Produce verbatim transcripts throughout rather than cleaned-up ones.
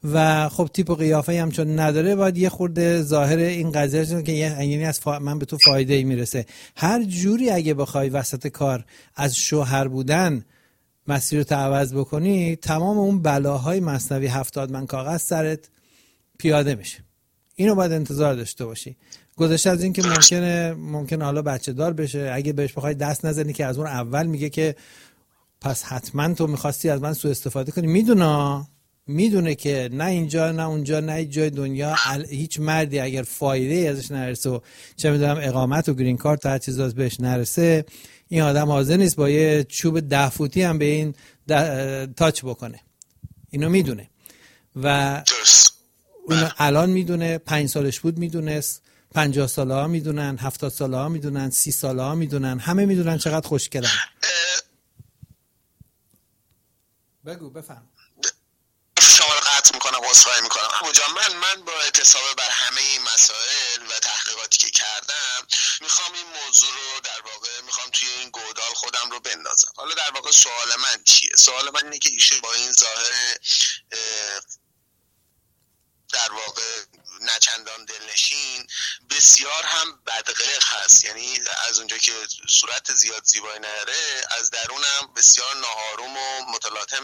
و خب تیپ و قیافه هم چون نداره باید یه خورده ظاهر این قضیه که یعنی از فا... من به تو فایده ای میرسه. هر جوری اگه بخوای وسط کار از شوهر بودن مسیر رو عوض بکنی، تمام اون بلاهای مثنوی هفتاد من کاغذ سرت پیاده میشه. اینو باید انتظار داشته باشی. گذشته از این که ممکنه ممکنه حالا بچه دار بشه، اگه بهش بخوای دست نزنی که از اون اول میگه که پس حتما تو میخواستی از من سوء استفاده کنی. میدونه میدونه که نه اینجا نه اونجا نه هیچ جای دنیا هیچ مردی اگر فایده ازش نرسه و چه میدونم اقامت و گرین کارت و هر چیز بهش نرسه، این آدم حاضر نیست با یه چوب ده فوتی هم به این تاچ بکنه. اینو میدونه و اونو الان میدونه، پنج سالش بود میدونست، پنجاه ساله ها میدونن، هفتاد ساله ها میدونن، سی ساله ها میدونن، همه میدونن چقدر خوشگلن. بگو بفهم. شما رو قطع میکنم، عذرخواهی میکنم. ابو جان، من من با اعتصاب بر همه این مسائل و تحقیقاتی که کردم میخوام این موضوع رو در واقع میخوام توی این گودال خودم رو بندازم. حالا در واقع سوال من چیه؟ سوال من اینه که ایشون با این ظاهر در واقع نچندان دلنشین بسیار هم بدقلق هست، یعنی از اونجا که صورت زیاد زیبایی نداره، از درونم بسیار ناآروم و متلاطم.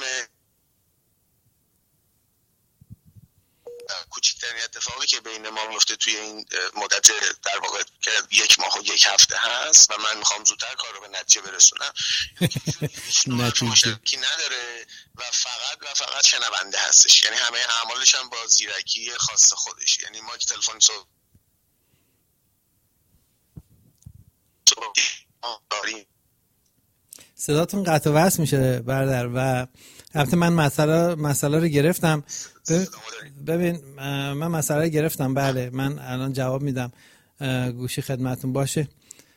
کوچکترین اتفاقی که بین ما میفته توی این مدت در واقع که یک ماه و یک هفته هست و من میخوام زودتر کار رو به نتیجه برسونم نتیجه کی نداره و فقط و فقط شنونده هستش، یعنی همه اعمالش هم با زیرکی خاص خودش. یعنی ما که تلفن صحبت داریم صداتون قطع و وصل میشه برادر و البته من مسئله مسئله رو گرفتم. ببین من مسئله رو گرفتم، بله من الان جواب میدم، گوشی خدمتون باشه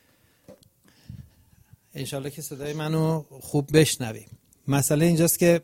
انشالله که صدای منو خوب بشنوی. مسئله اینجاست که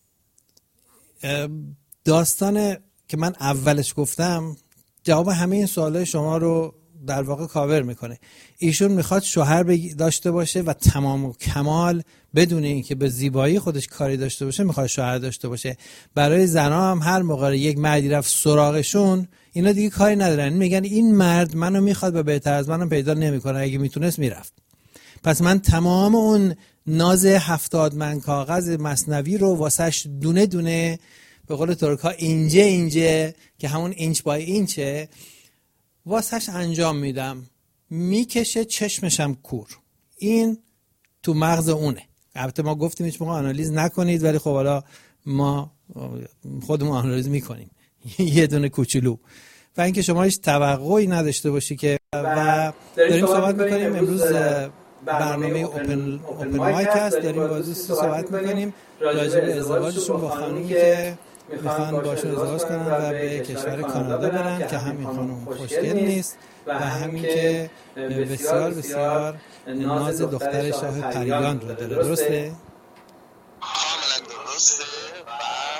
داستان که من اولش گفتم جواب همه این سوالای شما رو در واقع کاور میکنه. ایشون میخواد شوهر داشته باشه و تمام و کمال بدون اینکه به زیبایی خودش کاری داشته باشه میخواد شوهر داشته باشه. برای زنا هم هر موقع یک مردی رفت سراغشون اینا دیگه کاری ندارن، میگن این مرد منو میخواد و بهتر از منو پیدا نمیکنه، اگه میتونست میرفت. پس من تمام اون ناز هفتاد من کاغذ مثنوی رو واسش دونه دونه به قول ترک‌ها اینجه اینجه که همون اینچ بای اینچه واسهش انجام میدم. میکشه چشمشم کور. این تو مغز اونه. البته ما گفتیم هیچ موقع آنالیز نکنید، ولی خب حالا ما خودمون آنالیز میکنیم یه دونه کوچولو. و اینکه شما هیچ توقعی نداشته باشی که و داریم صحبت میکنیم امروز برنامه اوپن اوپن مایک هست، داریم بازی صحبت میکنیم راجع به ازدواجشون با خانومی که میخوان باشون ازدواج کنن و به کشور کانادا برن که همین خانم خوشگل نیست و همین که بسیار بسیار ناز دختر شاه پریان رو داره. درسته؟ کاملا درسته. و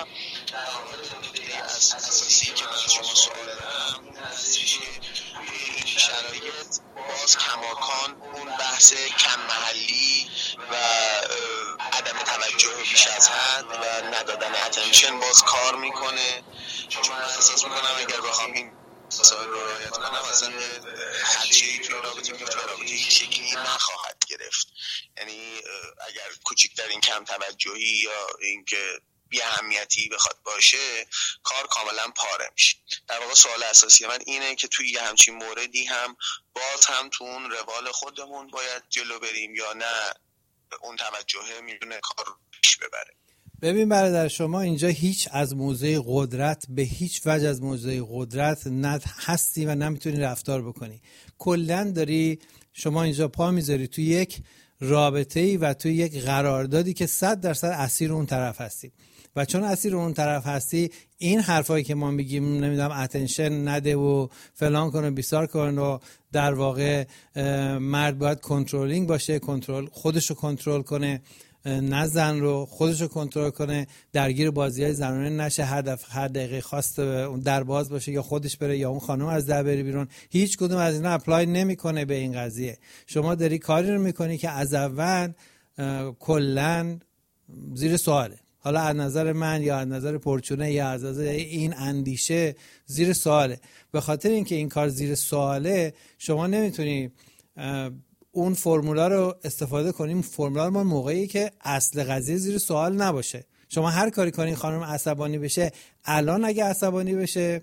از اساسی که من شما سوال دارم اون هستش که این شرایط باز کماکان اون بحث کم محلی و عدم توجه بیش از حد و ندادن اتنشن باز کار میکنه، چون من احساس میکنم اگر بخوام این مسائل رو رعایت کنم اصلا خدشه‌ای توی رابطه توی رابطه هیچ شکلی نخواهد گرفت. یعنی اگر کوچکترین کم توجهی یا اینکه بی اهمیتی بخواد باشه کار کاملا پاره میشه. در واقع سوال اساسی من اینه که توی یه همچین موردی هم باز هم تو اون روال خودمون باید جلو بریم یا نه اون توجهه میتونه کار رو پیش ببره. ببین برادر، شما اینجا هیچ از موضع قدرت به هیچ وجه از موضع قدرت نه هستی و نمیتونی رفتار بکنی. کلن داری شما اینجا پا میذاری توی یک رابطه‌ای و توی یک قراردادی که صد درصد اسیر اون طرف هستی و چون اسیر اون طرف هستی این حرفایی که ما میگیم نمیدونم اتنشن نده و فلان کن و بیسار کن و در واقع مرد باید کنترلینگ باشه، کنترل خودشو کنترل کنه، نه زن رو خودشو کنترل کنه، درگیر بازی‌های زنانه نشه، هر دفعه هر دقیقه خواست اون در باز باشه یا خودش بره یا اون خانم از در بره بیرون. هیچ کدوم از اینا اپلای نمیکنه به این قضیه. شما داری کاری رو میکنی که از اول کلا زیر سواله. حالا از نظر من یا از نظر پرچونه یا از نظر این اندیشه زیر سواله. به خاطر اینکه این کار زیر سواله شما نمیتونی اون فرمولا رو استفاده کنیم. فرمولا ما موقعی که اصل قضیه زیر سوال نباشه. شما هر کاری کنین خانم عصبانی بشه، الان اگه عصبانی بشه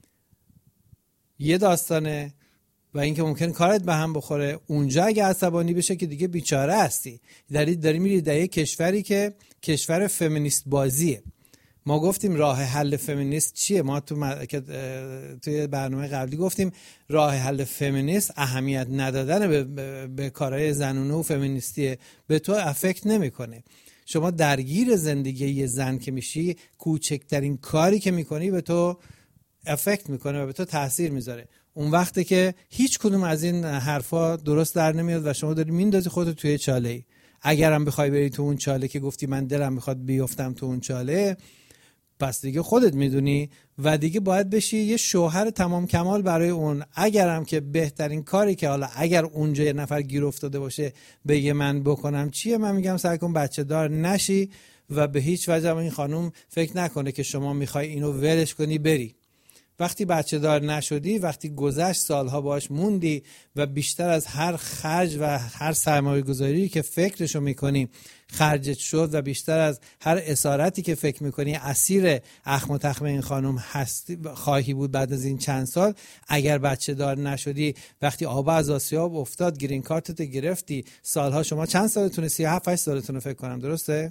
یه داستانه و اینکه ممکن کارت به هم بخوره. اونجا اگه عصبانی بشه که دیگه بیچاره هستی. داری داری میری در یک کشوری که کشور فمینیست بازیه. ما گفتیم راه حل فمینیست چیه؟ ما تو م... توی برنامه قبلی گفتیم راه حل فمینیست اهمیت ندادن به, به... به کارهای زنونه و فمینیستیه. به تو افکت نمیکنه. شما درگیر زندگی یه زن که میشی، کوچکترین کاری که میکنی به تو افکت میکنه و به تو تاثیر میذاره. اون وقته که هیچ کدوم از این حرفا درست در نمیاد و شما داری میندازی خودت توی چاله‌ای. اگرم بخوای بری تو اون چاله که گفتی من دلم میخواد بیفتم تو اون چاله، پس دیگه خودت میدونی و دیگه باید بشی یه شوهر تمام کمال برای اون. اگرم که بهترین کاری که حالا اگر اونجا یه نفر گیر افتاده باشه بگه من بکنم چیه، من میگم سعی کن بچه دار نشی و به هیچ وجه این خانوم فکر نکنه که شما میخوای اینو ولش کنی بری. وقتی بچه دار نشدی، وقتی گذشت سالها باش موندی و بیشتر از هر خرج و هر سرمایه گذاری که فکرشو میکنی خرجت شد و بیشتر از هر اسارتی که فکر میکنی اسیر اخم و تخم این خانم هستی خواهی بود بعد از این چند سال. اگر بچه دار نشدی، وقتی آب از آسیاب افتاد، گرین کارتت گرفتی، سالها شما چند سالتونه؟ سی و هفت هشت سالتونه فکر کنم، درسته؟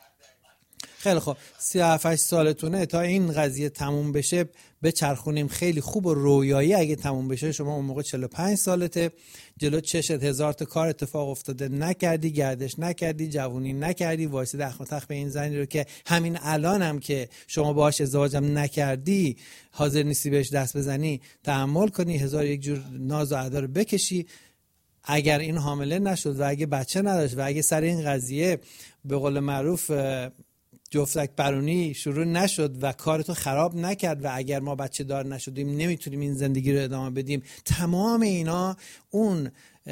خیلی خوب، سی و هفت هشت سالتونه. تا این قضیه تموم بشه بچرخونیم خیلی خوب و رویایی اگه تموم بشه. شما اون موقع چهل و پنج سالته، جلو چشت هزار تا کار اتفاق افتاده، نکردی، گردش نکردی، جوونی نکردی، وایسید اخم و تخم این زنی رو که همین الان هم که شما باهاش ازدواجم نکردی حاضر نیستی بهش دست بزنی، تحمل کنی، هزار یک جور ناز و ادا رو بکشی. اگر این حامله نشد و اگه بچه نداشت و اگه سر این قضیه به قول معروف جفتک برونی شروع نشد و کارتو خراب نکرد و اگر ما بچه دار نشدیم نمیتونیم این زندگی رو ادامه بدیم، تمام اینا اون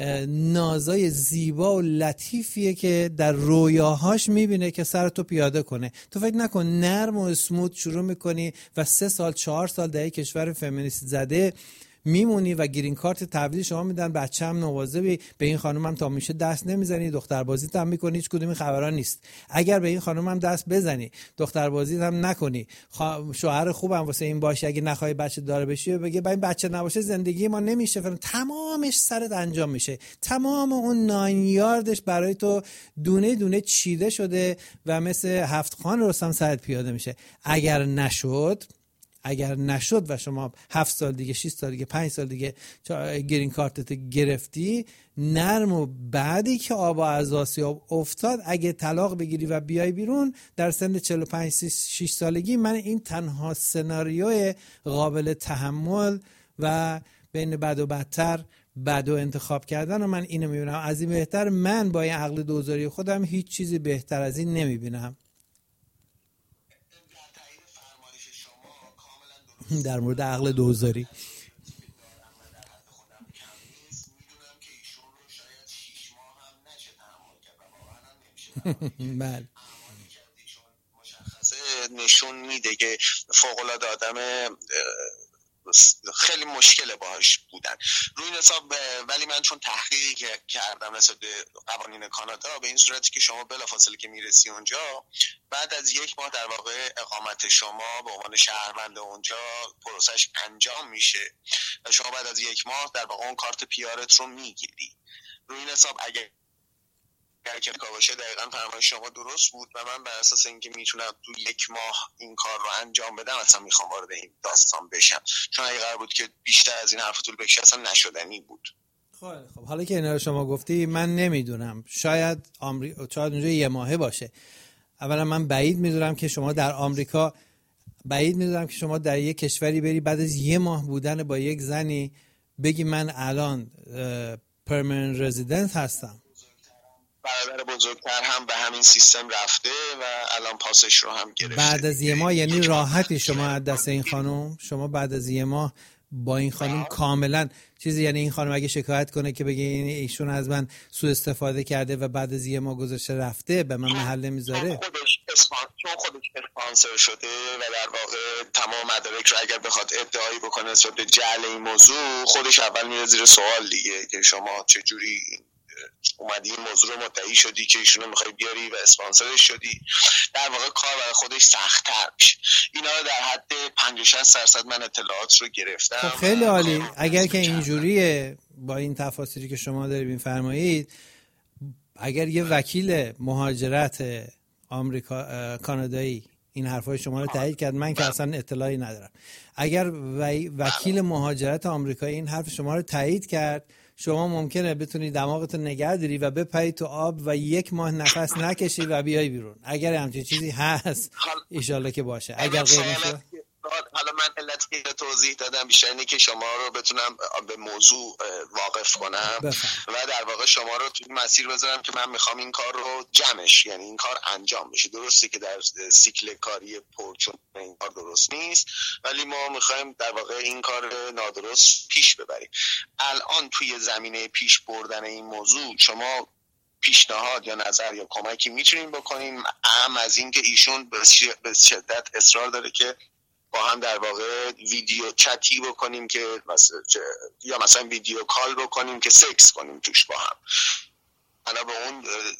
نازای زیبا و لطیفیه که در رویاهاش میبینه که سرتو پیاده کنه. تو فکر نکن نرم و اسموت شروع میکنی و سه سال چهار سال در یک کشور فمینیست زده میمونی و گرین کارت تحویل شما میدن، بچه هم نوازبی، به این خانم هم تا میشه دست نمیزنی، دختر بازیت هم میکنی، هیچ کدوم این خبران نیست. اگر به این خانم هم دست بزنی، دختر بازیت هم نکنی، شوهر خوبم واسه این باشه، اگه نخوای بچه دار بشی بگه با این بچه نباشه زندگی ما نمیشه فلان، تمامش سرت انجام میشه. تمام اون ناین یاردش برای تو دونه دونه چیده شده و مثل هفت خان رستم سرت پیاده میشه. اگر نشد اگر نشد و شما هفت سال دیگه، شش سال دیگه، پنج سال دیگه گرین کارتت گرفتی، نرم و بعدی که آب از آسیاب افتاد اگه طلاق بگیری و بیای بیرون در سن چهل و پنج شش سالگی، من این تنها سناریوی قابل تحمل و بین بد و بدتر بد و انتخاب کردن و من اینو میبینم. از این بهتر من با این عقل دوزاری خودم هیچ چیزی بهتر از این نمیبینم. در مورد عقل دوزاری بله نشون میده که فوق‌العاده آدم خیلی مشکل باهاش بودن روی این حساب. ولی من چون تحقیقی که کردم نسبت به قوانین کانادا به این صورتی که شما بلافاصله که میرسی اونجا، بعد از یک ماه در واقع اقامت شما به عنوان شهروند اونجا پروسش انجام میشه و شما بعد از یک ماه در واقع اون کارت پیارت رو میگیری. روی این حساب اگه اگر که باشه دقیقاً فرمایش شما درست بود و من بر اساس اینکه میتونم تو یک ماه این کار رو انجام بدم اصلا میخوام وارد این داستان بشم، چون اگه قرار بود که بیشتر از این حرف طول بکشه اصلا نشدنی بود. خیلی خب، حالا که اینا رو شما گفتی من نمیدونم، شاید آمریکا شاید اونجا یه ماهه باشه. اولا من بعید میدونم که شما در آمریکا بعید میدونم که شما در یک کشوری بری بعد از یه ماه بودن با یک زنی بگی من الان پرمننت رزیدنت هستم. برادر بزرگتر هم به همین سیستم رفته و الان پاسش رو هم گرفته. بعد از یه ماه یعنی راحتی شما از دست این خانم، شما بعد از یه ماه با این خانم کاملا چیزی، یعنی این خانم اگه شکایت کنه که بگه ایشون از من سوء استفاده کرده و بعد از یه ماه گذشته رفته به من محل میذاره؟ خودش اسپانسر چون خودش اسپانسر شده و در واقع تمام مدارک رو اگر بخواد ادعایی بکنه نسبت به جعل این موضوع، خودش اول میره زیر سوال دیگه که شما چه جوری اومدی این موضوع رو مدعی شدی که ایشونو میخوای بیاری و اسپانسرش شدی. در واقع کار برای خودش سخت‌تر میشه. اینا رو در حد پنجاه شصت درصد من اطلاعات رو گرفتم. خب خیلی عالی. اگر که اینجوریه با این تفاصیلی که شما دارید میفرمایید، اگر یه وکیل مهاجرت آمریکا کانادایی این حرفای شما رو تایید کرد، من که اصلا اطلاعی ندارم، اگر وکیل مهاجرت آمریکایی این حرف شما رو تایید کرد، شما ممکنه بتونی دماغتو نگه داری و بپری تو آب و یک ماه نفس نکشی و بیای بیرون. اگر همچین چیزی هست ایشالله که باشه. اگر غیر میشه، حالا من علتی که توضیح دادم بیشتر اینه که شما رو بتونم به موضوع واقف کنم بفهم. و در واقع شما رو توی مسیر بذارم که من میخوام این کار رو جمعش، یعنی این کار انجام بشه. درسته که در سیکل کاری پرچون این کار درست نیست، ولی ما میخوایم در واقع این کار نادرست پیش ببریم. الان توی زمینه پیش بردن این موضوع شما پیشنهاد یا نظر یا کمکی میتونیم بکنیم، اهم از این که ایشون به شدت اصرار داره که با هم در واقع ویدیو چتی بکنیم که مثلا یا مثلا ویدیو کال بکنیم که سکس کنیم توش با هم. حالا به اون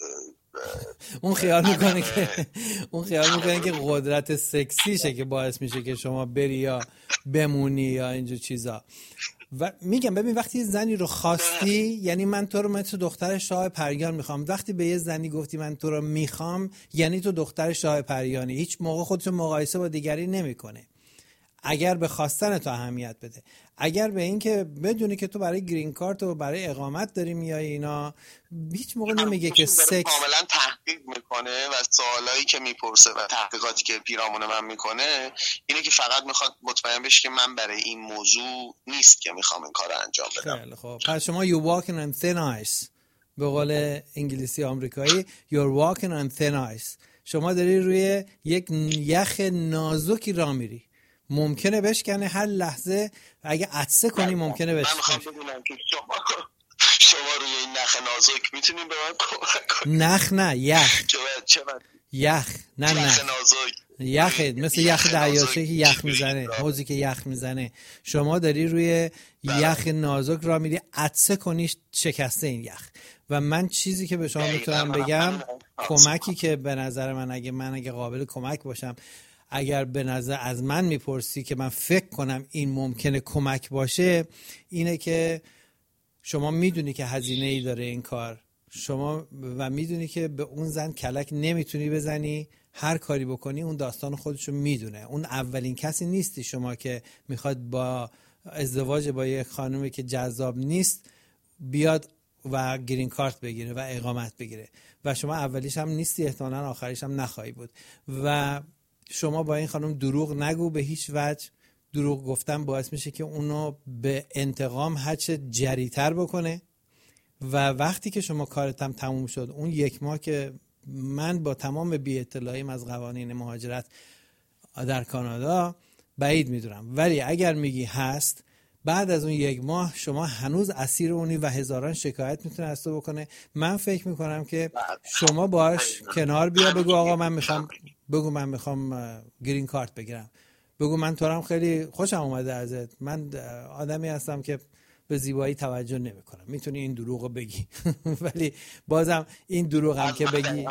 اون خیال میکنه که اون خیال میکنه که قدرت سکسیشه که باعث میشه که شما بری یا بمونی یا اینجور چیزا. و میگم ببین وقتی زنی رو خواستی، یعنی من تو رو مثل دختر شاه پریان میخوام. وقتی به یه زنی گفتی من تو رو میخوام، یعنی تو دختر شاه پریانی. هیچ موقع خودتو مقایسه با دیگری نمیکنه. اگر به خواستن تو اهمیت بده، اگر به این که بدونی که تو برای گرین کارت و برای اقامت داری میای، اینا هیچ موقع نمیگه که سکس. کاملا تحقیق میکنه و سوالایی که میپرسه و تحقیقاتی که پیرامون من میکنه اینه که فقط میخواد مطمئن بشه که من برای این موضوع نیست که میخوام این کار انجام بدم. خیلی خب، پس شما you walking on thin ice، به قول انگلیسی آمریکایی you're walking on thin ice. شما داری روی یک یخ نازکی راه میری، ممکنه بشکنه هر لحظه. اگه عطسه کنی ممکنه بشکنه. من میخوام بدونم که شما شما روی این نخ نازک میتونین به من کمک کنید؟ نخ نه، یخ. چه یخ نه نه نخ نازک. یخ مثل یخ دریاچه که یخ میزنه، حوضی که یخ میزنه. شما داری روی یخ نازک را میری، عطسه کنی شکسته این یخ. و من چیزی که به شما میتونم بگم، کمکی که به نظر من اگه من اگه قابل کمک باشم، اگر به نظر از من میپرسی که من فکر کنم این ممکنه کمک باشه، اینه که شما میدونی که هزینه ای داره این کار شما و میدونی که به اون زن کلک نمیتونی بزنی. هر کاری بکنی اون داستان خودشو میدونه. اون اولین کسی نیستی شما که میخواد با ازدواج با یک خانومی که جذاب نیست بیاد و گرین کارت بگیره و اقامت بگیره، و شما اولیش هم نیستی، احتمالاً آخریش هم نخواهی بود. و شما با این خانم دروغ نگو به هیچ وجه. دروغ گفتن باعث میشه که اونو به انتقام هرچه جریتر بکنه. و وقتی که شما کارتم تموم شد، اون یک ماه که من با تمام بی اطلاعیم از قوانین مهاجرت در کانادا بعید میدونم، ولی اگر میگی هست، بعد از اون یک ماه شما هنوز اسیر اونی و هزاران شکایت میتونه از تو بکنه. من فکر میکنم که شما باش کنار بیا، بگو آقا من میخوام بگو من میخوام گرین کارت بگیرم. بگو من تو رو هم خیلی خوشم اومده ازت، من آدمی هستم که به زیبایی توجه نمیکنم. میتونی این دروغو بگی ولی بازم این دروغ هم که بگی.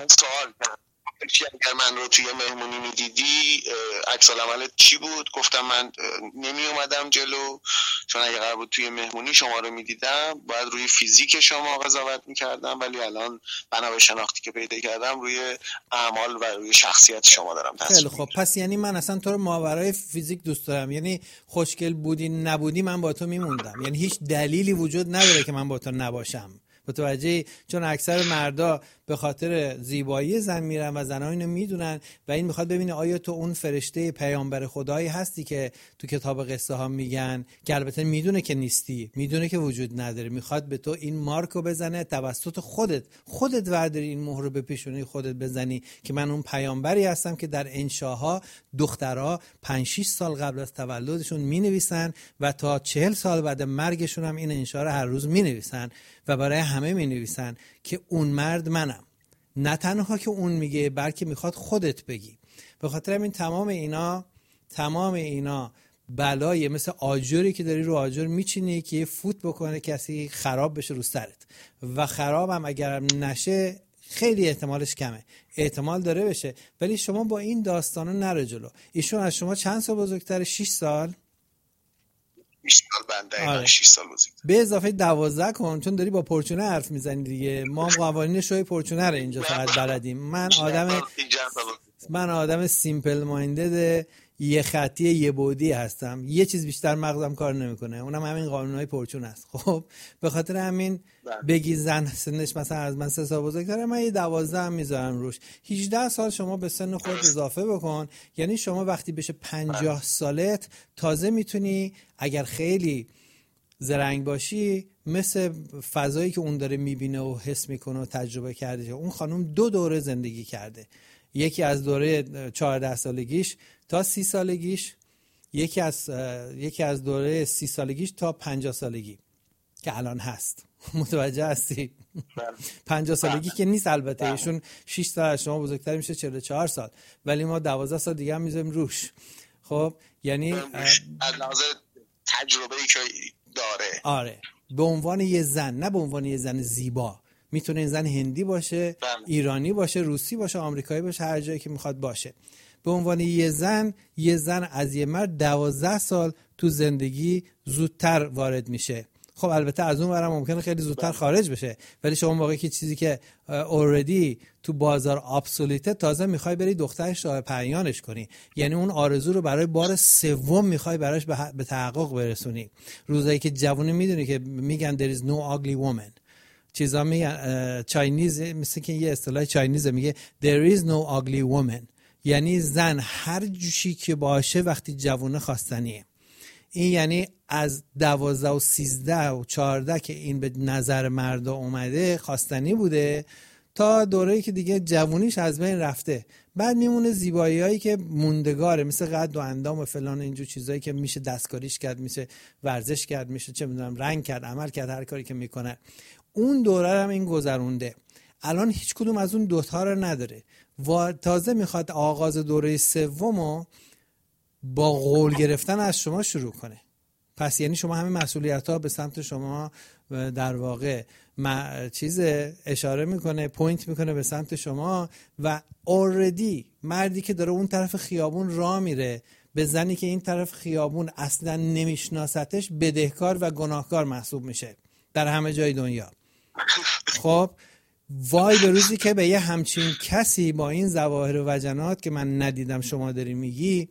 اگر من رو توی مهمونی میدیدی عکس العملت چی بود؟ گفتم من نمی اومدم جلو، چون اگه قرار بود توی مهمونی شما رو میدیدم باید روی فیزیک شما قضاوت میکردم، ولی الان بنا به شناختی که پیدا کردم روی اعمال و روی شخصیت شما دارم تصمیم. خیلی خب، پس یعنی من اصلا تو رو ماورای فیزیک دوست دارم. یعنی خوشگل بودی نبودی من با تو میموندم. یعنی هیچ دلیلی وجود نداره که من با تو نباشم متوجه؟ چون اکثر مردا به خاطر زیبایی زن میرن و زنها اینو میدونن و این میخواد ببینه آیا تو اون فرشته پیامبر خدایی هستی که تو کتاب قصه ها میگن، که البته میدونه که نیستی، میدونه که وجود نداره، میخواد به تو این مارکو بزنه توسط خودت خودت ورداری این مهر رو به پیشونی خودت بزنی که من اون پیامبری هستم که در انشاها دخترها پنج شش سال قبل از تولدشون مینویسن و تا چهل سال بعد مرگشون هم این انشا رو هر روز مینویسن و برای همه مینویسن که اون مرد منم. نه تنها که اون میگه بلکه میخواد خودت بگی. به خاطر همین تمام اینا تمام اینا بلایه، مثل آجری که داری رو آجر میچینی که یه فوت بکنه کسی خراب بشه رو سرت، و خرابم اگر نشه خیلی احتمالش کمه، احتمال داره بشه، ولی شما با این داستانا نره جلو. ایشون از شما چند سال بزرگتره؟ شش سال؟ شش سال بنده. آره. شش سال بزرگتر. به اضافه دوازده کن، چون داری با پرچونه حرف میزنی دیگه. ما قوانین شوی پرچونه رو اینجا فقط بلدیم. من آدم من آدم سیمپل مایندد یه خطی یه بعدی هستم، یه چیز بیشتر مغزم کار نمیکنه، اونم همین قانونهای پرچون است. خب به خاطر همین بگی زن سنش مثلا از من سه سال بزرگتره، من یه دوازده هم میذارم روش. هجده سال شما به سن خود اضافه بکن، یعنی شما وقتی بشه پنجاه سالت تازه میتونی اگر خیلی زرنگ باشی مثل فضایی که اون داره میبینه و حس میکنه و تجربه کرده. اون خانم دو دوره زندگی کرده، یکی از دوره چهارده سالگیش تا سی سالگیش، یکی از یکی از دوره سی سالگیش تا پنجاه سالگی که الان هست. متوجه هستی؟ پنجاه سالگی که نیست البته، ایشون شش سال از شما بزرگتر میشه، چهل و چهار سال، ولی ما دوازده سال دیگه هم میذاریم روش. خب یعنی از لحاظ تجربه‌ای که داره. آره، به عنوان یه زن، نه به عنوان یه زن زیبا. میتونه این زن هندی باشه، بله. ایرانی باشه، روسی باشه، آمریکایی باشه، هر جایی که میخواد باشه. به عنوان یه زن، یه زن از یه مرد دوازده سال تو زندگی زودتر وارد میشه. خب البته از اون ورم ممکنه خیلی زودتر خارج بشه، ولی شما موقعی که چیزی که اوردی تو بازار ابسولیته تازه میخوای بری دخترش راه پیانش کنی، یعنی اون آرزو رو برای بار سوم میخوای براش به تحقق برسونی. روزایی که جوونی میدونی که میگن there is no ugly woman، چیزا میگن چاینیز، مثل که یه اصطلاح چاینیزه میگه there is no ugly woman، یعنی زن هر جوشی که باشه وقتی جوونه خواستنیه. این یعنی از دوازده و سیزده و چهارده که این به نظر مردا اومده خواستنی بوده تا دوره‌ای که دیگه جوونیش از بین رفته. بعد میمونه زیبایی هایی که موندگاره، مثل قد و اندام و فلان اینجور چیزایی که میشه دستکاریش کرد، میشه ورزش کرد، میشه چه میدونم رنگ کرد، عمل کرد، هر کاری که میکنه. اون دوره هم این گذرونده. الان هیچ کدوم از اون دوتا رو نداره و تازه میخواد آغاز دوره سومو با قول گرفتن از شما شروع کنه. پس یعنی شما همه مسئولیت ها به سمت شما در واقع چیز اشاره میکنه، پوینت میکنه به سمت شما و اوردی مردی که داره اون طرف خیابون راه میره به زنی که این طرف خیابون اصلا نمیشناستش بدهکار و گناهکار محسوب میشه در همه جای دنیا. خب وای به روزی که به یه همچین کسی با این ظواهر و وجنات که من ندیدم شما داری میگی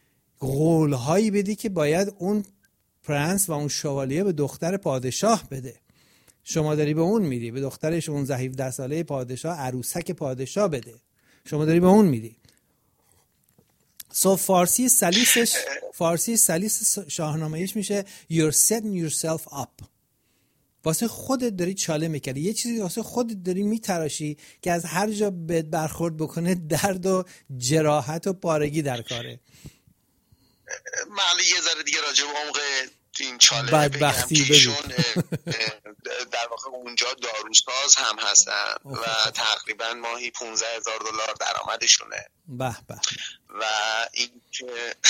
قولهایی بدی که باید اون پرنس و اون شوالیه به دختر پادشاه بده. شما داری به اون میدی، به دخترش اون ضعیف ده ساله پادشاه، عروسک پادشاه بده. شما داری به اون میدی. سو so فارسی سلیسش فارسی سلیس شاهنامه‌ایش میشه you're setting yourself up. واسه خودت داری چاله میکنی، یه چیزی واسه خودت داری میتراشی که از هر جا بهت برخورد بکنه درد و جراحت و پارگی در کاره. من یه ذره دیگه راجع به عمق این چاله بدبختی بگم که ایشون در واقع اونجا داروساز هم هستن و تقریبا ماهی پانزده هزار دلار درآمدشونه. به به. و این که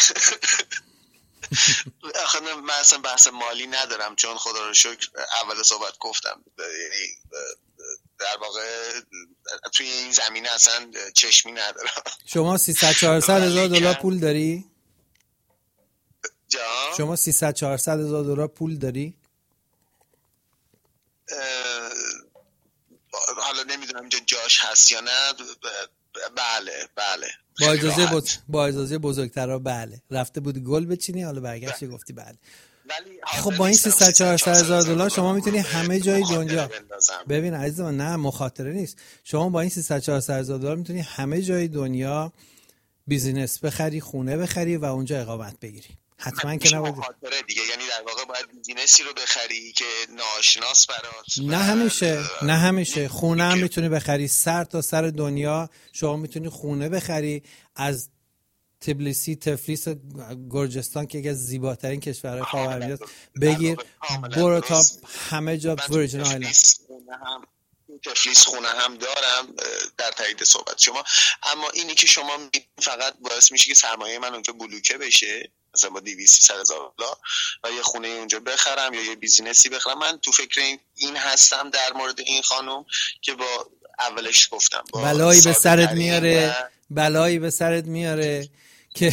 من اصلا بحث مالی ندارم چون خدا رو شکر اول صحبت گفتم در واقع توی این زمینه اصلا چشمی ندارم. شما سیصد چهارصد هزار دلار پول داری؟ جا؟ شما سیصد چهارصد هزار دلار پول داری؟ حالا نمیدونم اینجا جاش هست یا نه. بله بله با اجازه بز... با اجازه بزرگترها بله. رفته بودی گل بچینی حالا برگشتی گفتی بله. خب با این سیصد چهارصد هزار دلار شما میتونی همه جای دنیا. ببین عزیز من، نه مخاطره نیست. شما با این سیصد چهارصد هزار دلار میتونی همه جای دنیا بیزینس بخری، خونه بخری و اونجا اقامت بگیری. حتما که نباید مخاطره دیگه، یعنی در واقع باید بیزینسی رو بخری که ناآشناس برات. نه همیشه، نه همیشه. خونه هم میتونی بخری، سر تا سر دنیا شما میتونی خونه بخری. از تبلیسی، تفلیس، گرجستان که یکی از زیباترین کشورهای خاورمیانه است بگیر، برو تا همه جا ورجین آیلند. تفلیس خونه هم دارم در تایید صحبت شما. اما اینی که شما فقط باعث میشه که سرمایه من اونجا بلوکه بشه، مثلا با دویست سیصد هزار دلار و یه خونه اونجا بخرم یا یه بیزینسی بخرم. من تو فکر این, این هستم در مورد این خانم که با اولش گفتم بلایی به سرت میاره، بلایی به سرت میاره که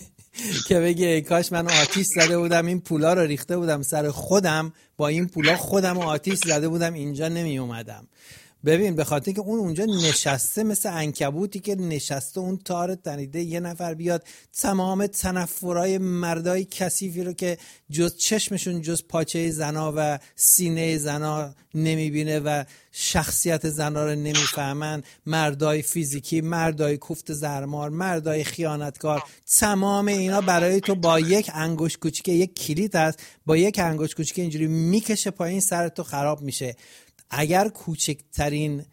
که بگی ای کاش من آتیش زده بودم این پولا رو ریخته بودم سر خودم، با این پولا خودم آتیش زده بودم اینجا نمی اومدم. ببین به خاطر که اون اونجا نشسته مثل عنکبوتی که نشسته، اون تار تنیده، یه نفر بیاد تمام تنفرای مردای کثیفی رو که جز چشمشون جز پاچه زنا و سینه زنا نمیبینه و شخصیت زنا رو نمیفهمن، مردای فیزیکی، مردای کوفت زرمار، مردای خیانتکار، تمام اینا برای تو با یک انگشت کوچیک، یک کلید هست، با یک انگشت کوچیک اینجوری میکشه پایین، سر تو خراب میشه. اگر کوچکترین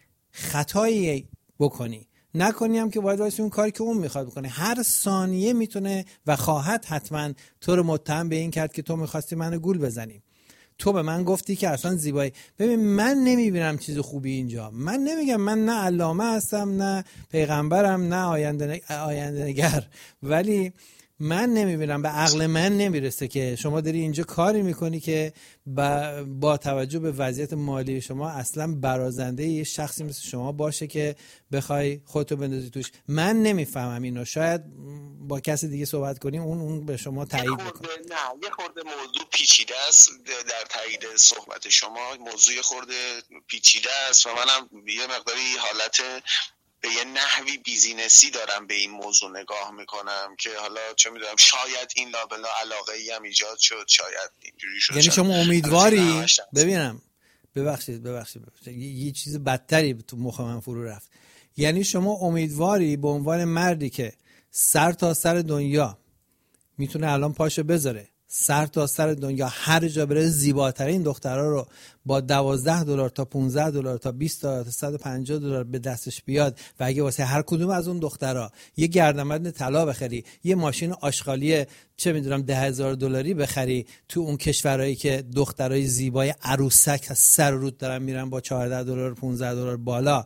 خطایی بکنی، نکنی هم که باید واسه اون کاری که اون میخواد بکنه، هر ثانیه میتونه و خواهد حتما تو رو متهم به این کرد که تو میخواستی منو گول بزنی. تو به من گفتی که اصلا زیبایی. ببین من نمیبینم چیز خوبی اینجا. من نمیگم، من نه علامه هستم، نه پیغمبرم، نه آینده آینده نگر، ولی من نمیبینم، به عقل من نمیرسه که شما داری اینجا کاری میکنی که با, با توجه به وضعیت مالی شما اصلا برازنده یه شخصی مثل شما باشه که بخوای خودتو بندازی توش. من نمیفهمم اینو. شاید با کسی دیگه صحبت کنیم، اون اون به شما تایید میکنه. نه یه خورده موضوع پیچیده است در تایید صحبت شما. موضوع خورده پیچیده است و منم یه مقداری حالت به یه نحوی بیزینسی دارم به این موضوع نگاه میکنم که حالا چه میدونم شاید این لابلا علاقه ای هم ایجاد شد، شاید اینجوری شد. یعنی شما امیدواری ببینم ببخشید ببخشید, ببخشید. یه چیز بدتری تو مخ من فرو رفت. یعنی شما امیدواری به عنوان مردی که سر تا سر دنیا میتونه الان پاشو بذاره، سر تا سر دنیا هر جا بره زیباترین دخترها رو با دوازده دلار تا پانزده دلار تا بیست دلار تا صد و پنجاه دلار به دستش بیاد و اگه واسه هر کدوم از اون دخترها یه گردنبند طلا بخری، یه ماشین آشغالی چه میدونم ده هزار دلاری بخری، تو اون کشورهایی که دخترای زیبای عروسک از سر رود دارن میرن با چهارده دلار پانزده دلار بالا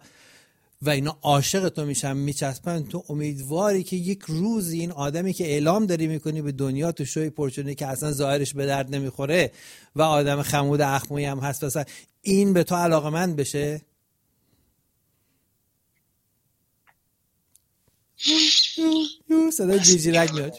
و اینا عاشق تو میشن، میچسبن، تو امیدواری که یک روزی این آدمی که اعلام داری میکنی به دنیا تو شوی پرچونی که اصلا ظاهرش به درد نمیخوره و آدم خمود اخمویی هم هست، اصلا این به تو علاقمند بشه؟ یو صدا جیجیرک میاد.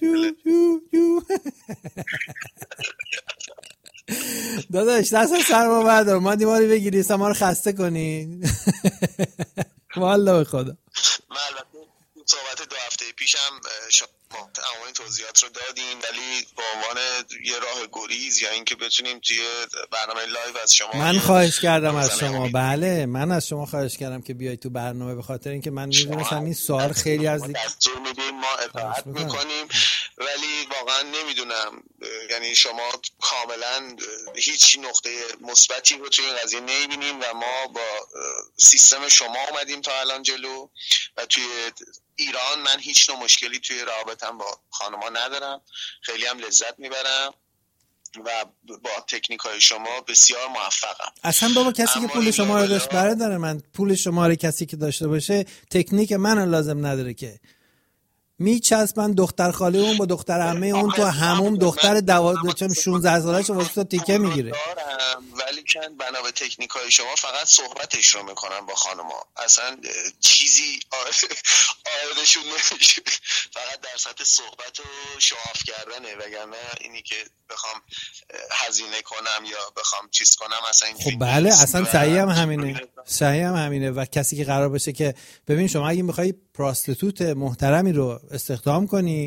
داداش دست سرما بردار، ما دیواری بگیری ما رو خسته کنی. والله به خدا. من البته صحبت دو هفته پیشم شما تمام توضیحات رو دادیم، ولی به عنوان یه راه گریز یا اینکه بتونیم توی برنامه لایو از شما، من خواهش کردم از شما، بله من از شما خواهش کردم که بیای تو برنامه، به خاطر اینکه من میدونستم این سوال خیلی از دیگه دستور میدیم، ما اطاعت میکنیم، ولی واقعا نمیدونم، یعنی شما کاملا هیچ نقطه مثبتی رو توی این قضیه نمیبینیم و ما با سیستم شما اومدیم تا الان جلو و توی ایران من هیچ نوع مشکلی توی رابطم با خانما ندارم، خیلی هم لذت میبرم و با تکنیک های شما بسیار موفقم. اصلا بابا کسی که پول شما رو داشت برادر من، پول شما رو کسی که داشته باشه تکنیک من لازم نداره که میچسبن دختر خاله اون با دختر عمه اون تو همون دختر دوازده شانزده سالش واسه تو تیکه میگیره. ولی کن بنا به تکنیک های شما فقط صحبتش رو میکنم با خانما، اصلا چیزی آردشون نمیشه، فقط در سطح صحبت و شعاف کردنه، وگرنه اینی که بخوام هزینه کنم یا بخوام چیز کنم اصلا این خب بله اصلا صحیح هم همینه، صحیح هم همینه. و کسی که قرار باشه که ببین شما اگه میخوای پراستیتوت محترمی رو استخدام کنی،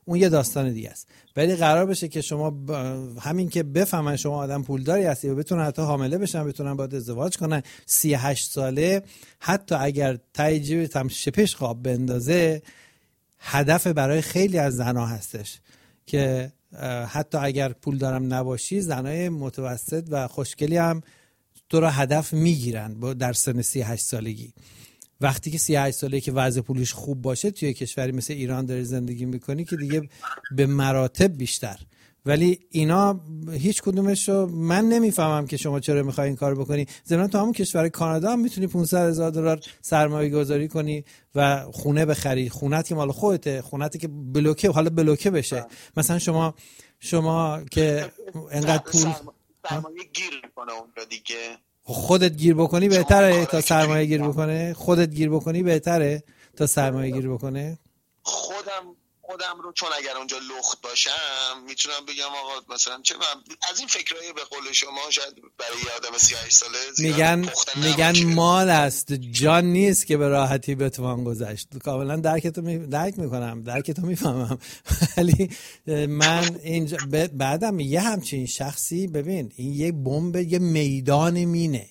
اون یه داستان دیگه است. ولی قرار بشه که شما ب... همین که بفهمن شما آدم پولداری هستی و بتونن حتی حامله بشن، بتونن باهات ازدواج کنن، سی و هشت ساله حتی اگر ته جیبت هم شپش خواب بندازه، هدف برای خیلی از زنها هستش که حتی اگر پول دارم نباشی، زنای متوسط و خوشگلی هم تو را هدف میگیرن در سن سی و هشت سالگی. وقتی که سی و هشت سالگی که وضع پولیش خوب باشه، توی کشوری مثل ایران داری زندگی میکنی که دیگه به مراتب بیشتر. ولی اینا هیچ کدومش رو من نمیفهمم که شما چرا میخوای این کار بکنی. ضمن تو همون کشور کانادا هم میتونی پانصد هزار دلار سرمایه گذاری کنی و خونه بخری، خونت که مال خودته، خونتی که بلوکه، حالا بلوکه بشه. مثلا شما شما که انقدر پول سرمایه گیر میکنه اونجا دیگه، خودت گیر بکنی بهتره تا سرمایه گیر بکنه. خودت گیر بکنی بهتره تا سرمایه گیر بکنه. خودم خودم رو چون اگر اونجا لخت باشم میتونم بگم آقا مثلا چه من از این فکرای به قول شما شاید برای آدم سی و هشت ساله میگن میگن مال است، جان نیست که به راحتی بتوان گذشت. کاملا درکتو می... درک میکنم، درکتو میفهمم. ولی من اینجا بعدم یه همچین شخصی، ببین این یه بمب، یه میدان مینه.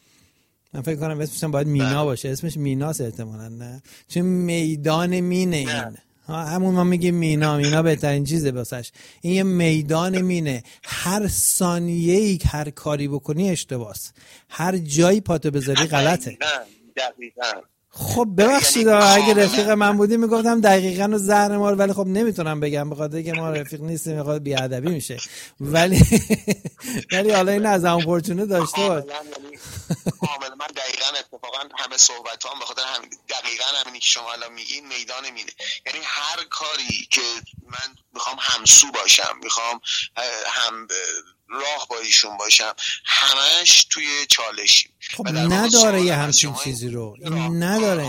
من فکر کنم اسمش باید مینا باشه، اسمش میناست احتمالاً، نه چون میدان مینه این. همون ما میگیم مینا، مینا بهترین چیزه واسش. این یه میدان مینه، هر ثانیه‌ای هر کاری بکنی اشتباهه، هر جایی پاتو بذاری غلطه. دقیقاً. خب ببخشید اگه رفیق من بودی میگفتم دقیقاً و زهر مار، ولی خب نمیتونم بگم به خاطر که ما رفیق نیستیم، میخواد بیادبی میشه. ولی ولی حالا این از اون پرچونه داشته باش. کاملا من دقیقاً اتفاقا همه صحبتام به خاطر همین دقیقاً همینی که شما الان میگین میدان مینه. یعنی هر کاری که من میخوام همسو باشم، میخوام هم راه با ایشون باشم، همش توی چالشیم. خب نداره یه همچین چیزی رو، این نداره.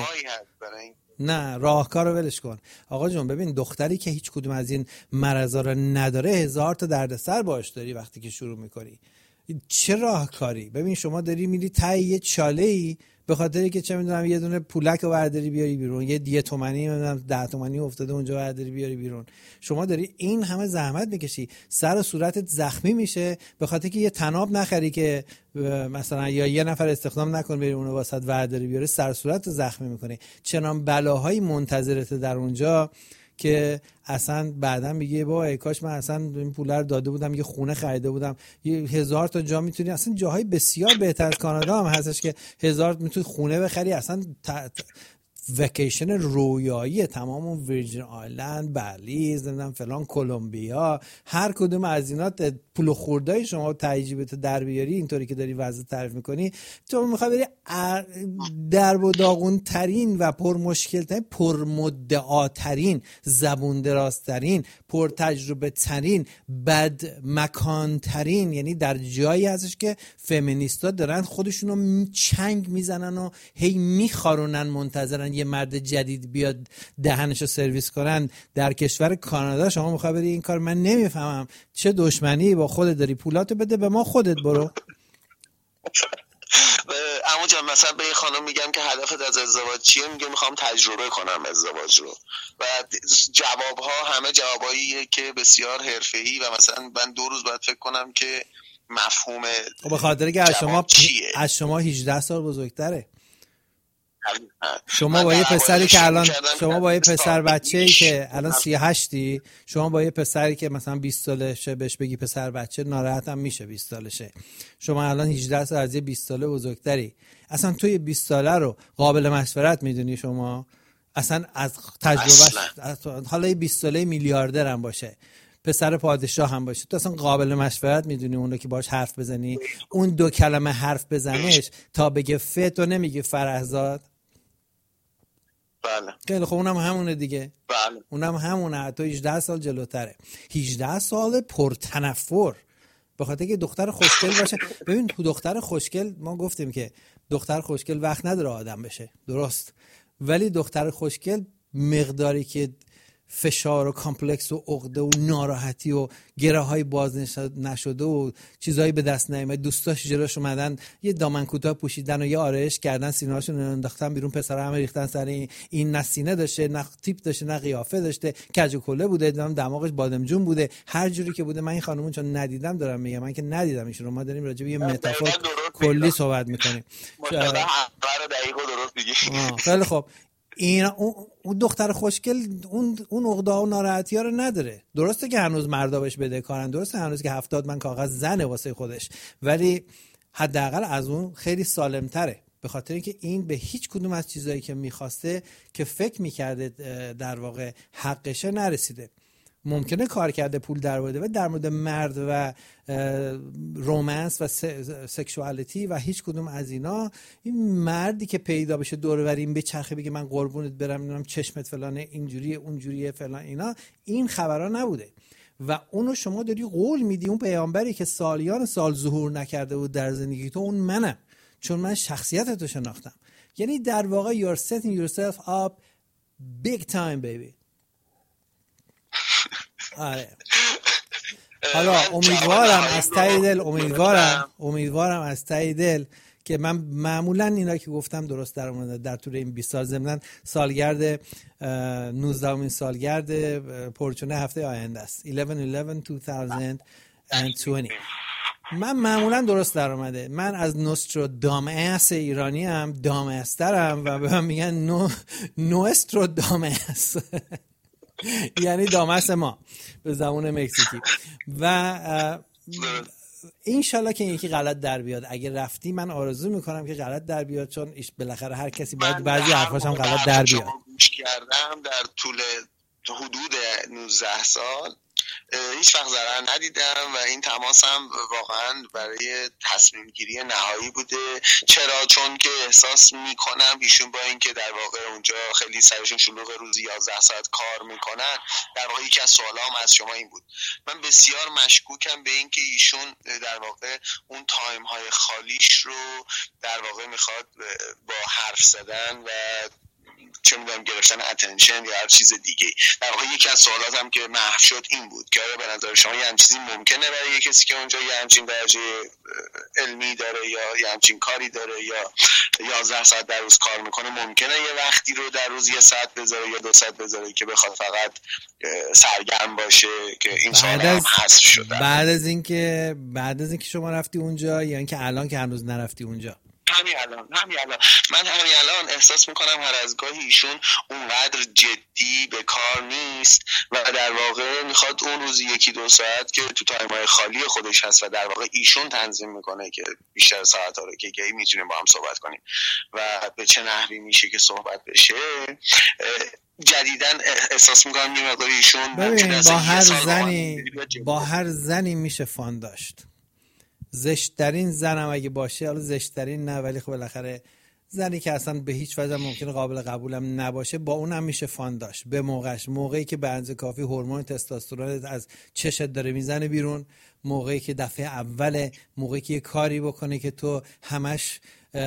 نه راهکار رو ولش کن آقا جون. ببین دختری که هیچ کدوم از این مرضا رو نداره، هزار تا دردسر باش داری وقتی که شروع میکنی. چه راهکاری؟ ببین شما داری میری ته یه چاله‌ای به خاطری که چه میدونم یه دونه پولک رو برداری بیاری بیرون، یه دیه تومانی میدونم ده تومانی افتاده اونجا برداری بیاری بیرون. شما داری این همه زحمت میکشی، سر و صورتت زخمی میشه به خاطر که یه تناب نخری که مثلا یا یه نفر استخدام نکن بری اونو واسط برداری بیاری، سر و صورتت زخمی میکنی. چنان بلاهایی منتظرته در اونجا که اصلا بعدا میگه با ای کاش من اصلا این پولا رو داده بودم، یه خونه خریده بودم. یه هزار تا جا میتونی، اصلا جاهای بسیار بهتر از کانادا هم هستش که هزار میتونی خونه بخری، اصلا ت... وکیشن رویایی. تمام اون ویرجین آیلند، بلیز، نمیدونم فلان، کلمبیا، هر کدوم از اینا پول خوردای شما تجربه در بیاری اینطوری که داری وضع تعریف میکنی، تو میخوای بری درب و داغون ترین و پر مشکل ترین، پر مدعا ترین، زبون دراز ترین، پر تجربه ترین، بد مکان ترین، یعنی در جایی هستش که فمینیستا دارن خودشونو چنگ میزنن و هی میخارونن، منتظرن یه مرد جدید بیاد دهنشو سرویس کنن. در کشور کانادا شما میخوای بری این کار، من نمیفهمم چه دشمنی با خودت داری. پولاتو بده به ما، خودت برو. اما جان مثلا به یه خانم میگم که هدفت از ازدواج چیه، میگه میخوام تجربه کنم ازدواج رو، و جوابها همه جواباییه که بسیار حرفه‌ای و مثلا من دو روز باید فکر کنم که مفهوم به خاطر که از شما از شما هجده سال بزرگتره. شما با یه پسری که الان شما با یه پسر بچه‌ای که الان سی و هشتی، شما با یه پسری که مثلا بیست سالشه بهش بگی پسر بچه، ناراحت هم میشه بیست سالشه. شما الان هجده سال از یه بیست ساله بزرگتری. اصلا توی بیست ساله رو قابل مشورت میدونی شما؟ اصلا از تجربهش، حالا یه بیست ساله میلیاردر هم باشه، پسر پادشاه هم باشه، تو اصلا قابل مشورت میدونی اون رو که باش حرف بزنی؟ اون دو کلمه حرف بزنش تا بگه ف تو نمیگه فرهزاد؟ بله. خیلی خب اونم همونه دیگه. بله. اونم همونه، تو هجده سال جلوتره. هجده سال پرتنفر به خاطر که دختر خوشگل باشه. ببین دختر خوشگل، ما گفتیم که دختر خوشگل وقت نداره آدم بشه، درست، ولی دختر خوشگل مقداری که فشار و کامپلکس و عقده و ناراحتی و گره های باز نشده و چیزایی به دست نیامد، دوستاش جلوش اومدن یه دامن کوتاه پوشیدن و یه آرایش کردن، سینه‌هاشون رو انداختن بیرون، پسرا هم ریختن سر این این نه سینه داشته، نه تیپ داشته، نه قیافه داشته، کج و کوله بوده، دماغش بادمجون بوده، هر جوری که بوده. من این خانومو چون ندیدم دارم میگم، من که ندیدم ایشون رو. ما داریم راجع به یه متافور کلی صحبت میکنیم. مشابه حرف دقیقاً درست میگی. خیلی خوب. این اون دختر خوشگل اون اون عقده و ناراحتی ها رو نداره. درسته که هنوز مردا بهش بدهکارن، درسته هنوز که هفتاد من کاغذ زنه واسه خودش، ولی حداقل از اون خیلی سالم تره، به خاطر اینکه این به هیچ کدوم از چیزایی که میخواسته که فکر میکرده در واقع حقشه نرسیده. ممکنه کار کرده پول در آورده و در مورد مرد و رومنس و سکشوالیتی و هیچ کدوم از اینا، این مردی که پیدا بشه دور و بر این بچرخه بگه من قربونت برم نمیدونم چشمت فلانه اینجوریه اونجوریه فلان اینا، این خبرها نبوده. و اونو شما داری قول میدی اون پیامبری که سالیان سال ظهور نکرده بود در زندگی تو، اون منم، چون من شخصیت تو شناختم. یعنی در واقع you're setting yourself up big time baby. آره. حالا امیدوارم از ته دل امیدوارم امیدوارم از ته دل که من معمولا اینا که گفتم درست در اومده در طول این بیست سال. ضمن سالگرد نوزدهمین سالگرد پرچونه هفته آینده است یازده یازده دو هزار و بیست. من معمولا درست در اومده. من از نوستراداماس ایرانی هم دامسترم و به من میگن نو نوستراداماس یعنی دامس ما به زبان مکزیکی. و انشالله که یکی غلط در بیاد. اگه رفتی من آرزو میکنم که غلط در بیاد، چون ایش بالاخره هر کسی باید بعضی حرفاش هم غلط در بیاد. گوش کردم در طول حدود نوزده سال هیچ وقت ضرر ندیدم و این تماس هم واقعا برای تصمیم گیری نهایی بوده. چرا؟ چون که احساس میکنم ایشون با اینکه در واقع اونجا خیلی سرشون شلوغ، روزی یازده ساعت کار میکنن، در واقع یکی از سوالام از شما این بود. من بسیار مشکوکم به اینکه ایشون در واقع اون تایم های خالیش رو در واقع میخواد با حرف زدن و چه میدونم گرفتن اتنشن یا هر چیز دیگه. در واقع یکی از سوالاتم که محو شد این بود که آیا به نظر شما یه همچین چیزی ممکنه برای کسی که اونجا یه همچین درجه علمی داره یا یه همچین کاری داره یا یازده ساعت در روز کار میکنه، ممکنه یه وقتی رو در روز یه ساعت بذاره یا دو ساعت بذاره که بخواد فقط سرگرم باشه؟ که این سوال هم حذف شده بعد از اینکه بعد از اینکه شما رفتی اونجا یا اینکه الان که هنوز نرفتی اونجا؟ همین الان همین الان من همین الان احساس میکنم هر از گاهی ایشون اونقدر جدی به کار نیست و در واقع میخواد اون روز یکی دو ساعت که تو تایم‌های خالی خودش هست و در واقع ایشون تنظیم میکنه که بیشتر ساعت ها رو که کی میتونیم با هم صحبت کنیم و به چه نحوی میشه که صحبت بشه. جدیدن احساس میکنم یه مقدار ایشون با هر زنی با هر زنی میشه فان داشت. زشترین زنم اگه باشه، حالا زشترین نه ولی خب بالاخره زنی که اصلا به هیچ وجه ممکنه قابل قبولم نباشه، با اونم میشه فان داشت به موقعش، موقعی که به اندازه کافی هورمون تستوسترون از چشت داره میزنه بیرون، موقعی که دفعه اوله، موقعی که یه کاری بکنه که تو همش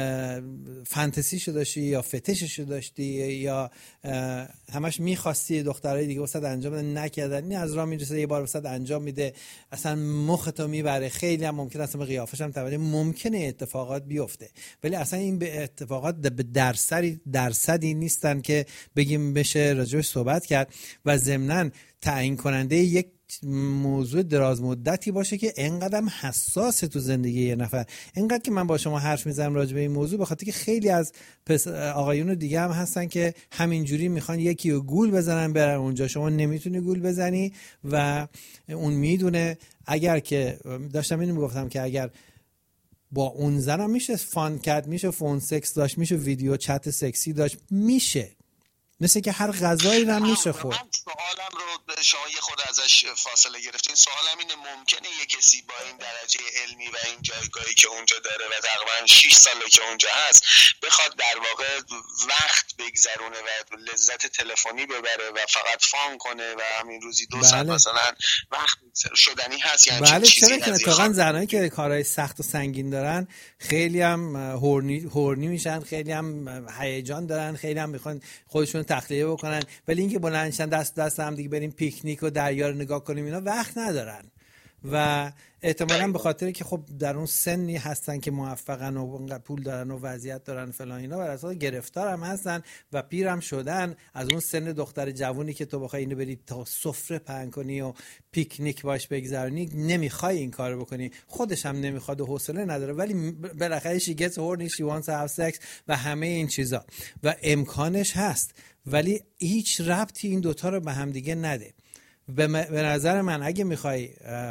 فانتزیشو داشتی یا فتششو داشتی یا همش میخواستی دخترای دیگه واسه انجام بدن نکردن، این از راه میرسه یه بار واسه انجام میده، اصلا مختو میبره. خیلی هم ممکنه اصلا به قیافش هم توجه ممکنه اتفاقات بیفته، ولی اصلا این به اتفاقات به درصدی درصدی نیستن که بگیم بشه راجعش صحبت کرد و ضمناً تعیین کننده یک موضوع دراز مدتی باشه که اینقدر حساس تو زندگی یه نفر. اینقدر که من با شما حرف میزنم راجع به این موضوع به خاطر که خیلی از آقایون دیگه هم هستن که همینجوری میخوان یکی رو گول بزنن برن اونجا. شما نمیتونی گول بزنی و اون میدونه. اگر که داشتم اینو میگفتم که اگر با اون زنم میشه فان کرد، میشه فون سکس داشت، میشه ویدیو چت سکسی داشت، میشه مثل که هر غذایی رو میشه خورد. سوالم رو شما یه خود ازش فاصله گرفتین. سوالم اینه ممکنه یه کسی با این درجه علمی و این جایگاهی که اونجا داره و تقریبا شش ساله که اونجا هست بخواد در واقع وقت بگذرونه و لذت تلفنی ببره و فقط فان کنه و همین روزی دو بله. ساعت مثلا وقت شدنی هست؟ یعنی بله چرا که اتفاقا اتفاقا زنایی که کارهای سخت و سنگین دارن خیلی هم هورنی هورنی میشن، خیلی هم هیجان دارن، خیلی هم میخوان خودشون تخلیه بکنن، ولی اینکه بلندشن دست دست هم دیگه بریم پیکنیک و دریا رو نگاه کنیم اینا وقت ندارن و احتمالاً به خاطر که خب در اون سنی هستن که موفقن و پول دارن و وضعیت دارن فلان اینا، بر اساس گرفتار هم هستن و پیر هم شدن. از اون سن دختر جوونی که تو بخوای اینو بری تا سفره پهن کنی و پیکنیک باش بگذرونی نمیخوای این کارو بکنی، خودش هم نمیخواد و حوصله نداره، ولی بالاخره she gets horny, she wants to have sex و همه این چیزا و امکانش هست، ولی هیچ ربطی این دوتا رو به هم دیگه نده. به نظر من اگه میخوای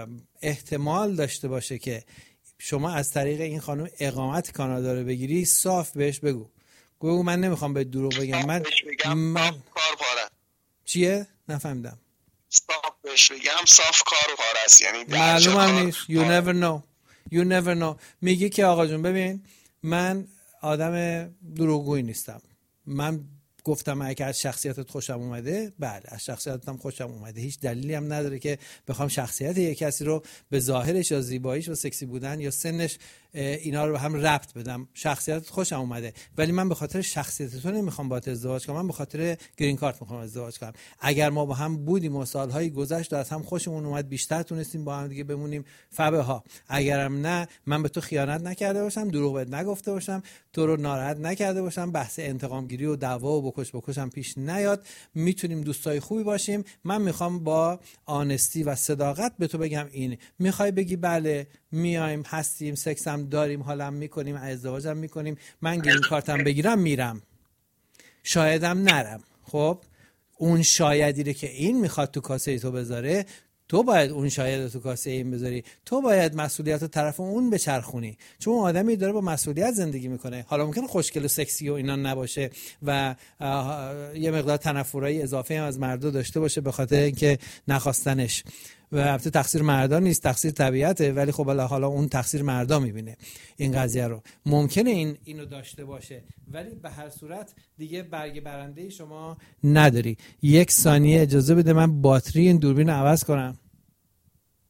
احتمال داشته باشه که شما از طریق این خانم اقامت کانادا رو بگیری، صاف بهش بگو گو من نمیخوام به دروغ بگم، من, من... کار پاره. چیه؟ نفهمیدم. صاف بهش بگم صاف کار پاره است، یعنی معلوم هم نیست. you never know you never know. میگی که آقا جون ببین من آدم دروغگویی نیستم، من گفتم اگه از شخصیتت خوشم اومده، بله از شخصیتت هم خوشم اومده، هیچ دلیلی هم نداره که بخوام شخصیت یک کسی رو به ظاهرش یا زیباییش و سکسی بودن یا سنش اینا رو هم ربط بدم. شخصیتت خوشم اومده ولی من به خاطر شخصیت تو نمیخوام باهات ازدواج کنم، من به خاطر گرین کارت میخوام ازدواج کنم. اگر ما با هم بودیم و سالهای گذشت و از هم خوشمون اومد، بیشتر تونستیم با هم دیگه بمونیم فبه ها. اگرم نه، من به تو خیانت نکرده باشم، دروغ بهت نگفته باشم، تو رو ناراحت نکرده باشم، بحث انتقام گیری و دعوا و بکش بکش هم پیش نیاد، میتونیم دوستای خوبی باشیم. من میخوام با آنستی و صداقت به تو بگم این. میخوای بگی بله میایم هستیم سکس هم داریم حالم میکنیم ازدواج هم میکنیم، من گرین کارتم بگیرم میرم، شایدم نرم. خب اون شایدی رو که این میخواد تو کاسه تو بذاره، تو باید اون شاید تو کاسه این بذاری، تو باید مسئولیت رو طرف اون بچرخونی، چون اون آدمی داره با مسئولیت زندگی میکنه. حالا ممکنه خوشگل و سکسی و اینا نباشه و یه مقدار تنفرای اضافه هم از مردا داشته باشه به خاطر اینکه نخواستنش، و البته تقصیر مردا نیست، تقصیر طبیعته، ولی خب حالا اون تقصیر مردا میبینه این قضیه رو. ممکنه این اینو داشته باشه ولی به هر صورت دیگه برگ برنده شما نداری. یک ثانیه اجازه بده من باتری این دوربین رو عوض کنم.